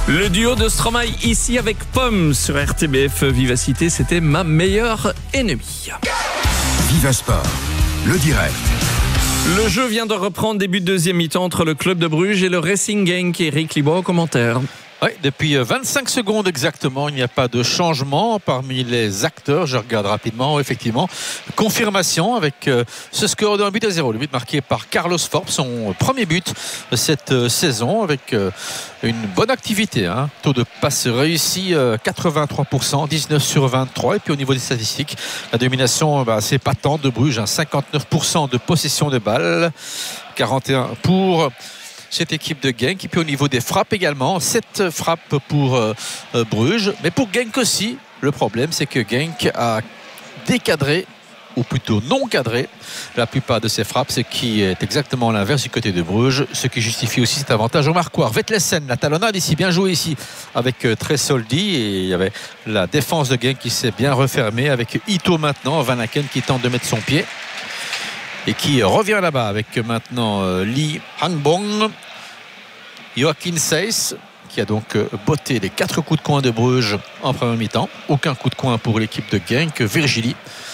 Le duo de Stromae ici avec Pomme sur RTBF Vivacité, c'était ma meilleure ennemie. Viva Sport, le direct. Le jeu vient de reprendre début de deuxième mi-temps entre le club de Bruges et le Racing Genk. Eric Libois au commentaire. Oui, depuis 25 secondes exactement, il n'y a pas de changement parmi les acteurs. Je regarde rapidement, effectivement. Confirmation avec ce score de 1-0. Le but marqué par Carlos Forbes, son premier but de cette saison avec une bonne activité. Taux de passe réussi 83%, 19 sur 23. Et puis au niveau des statistiques, la domination assez patente de Bruges, 59% de possession de balle, 41 pour cette équipe de Genk. Et puis au niveau des frappes également, 7 frappes pour Bruges, mais pour Genk aussi. Le problème, c'est que Genk a décadré, ou plutôt non cadré, la plupart de ses frappes, ce qui est exactement l'inverse du côté de Bruges, ce qui justifie aussi cet avantage au marquoir. Vetlesen, la talonnade ici, bien joué ici avec Tresoldi, et il y avait la défense de Genk qui s'est bien refermée avec Ito maintenant, Van Aken qui tente de mettre son pied et qui revient là-bas avec maintenant Lee Hangbong, Joachim Seyss qui a donc botté les 4 coups de coin de Bruges en première mi-temps. Aucun coup de coin pour l'équipe de Genk. Virgili